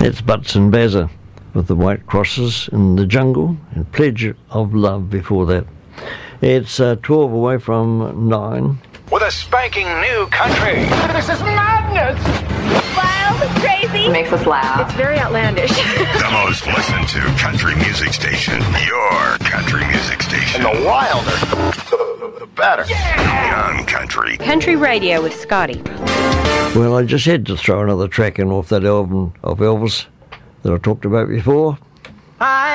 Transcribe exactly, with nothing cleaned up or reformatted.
That's Butts and Bazza with the White Crosses in the Jungle and Pledge of Love before that. It's uh, twelve away from nine. With a spanking new country. This is madness! Wild, crazy. It makes us laugh. It's very outlandish. The most listened to country music station. Your country music station. And the wilder, the, the better. Yeah! Young Country. Country Radio with Scotty. Well, I just had to throw another track in off that album of Elvis that I talked about before. Hi.